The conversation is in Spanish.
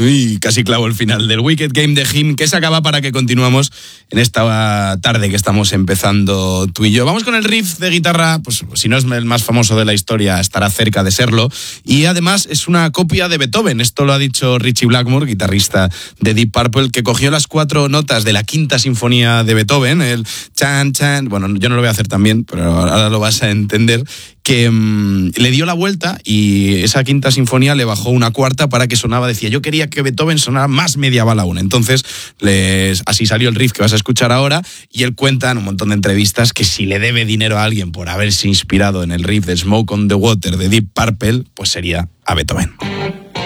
Uy, casi clavo el final del Wicked Game de Him, que se acaba para que continuemos en esta tarde que estamos empezando tú y yo. Vamos con el riff de guitarra, pues si no es el más famoso de la historia, estará cerca de serlo. Y además es una copia de Beethoven. Esto lo ha dicho Ritchie Blackmore, guitarrista de Deep Purple, que cogió las 4 notas de la quinta sinfonía de Beethoven, el chan, chan. Bueno, yo no lo voy a hacer tan bien, pero ahora lo vas a entender. Que le dio la vuelta y esa quinta sinfonía le bajó una cuarta para que sonaba, decía, yo quería que Beethoven sonara más medieval aún. Entonces, así salió el riff que vas a escuchar ahora, y él cuenta en un montón de entrevistas que si le debe dinero a alguien por haberse inspirado en el riff de Smoke on the Water de Deep Purple, pues sería a Beethoven.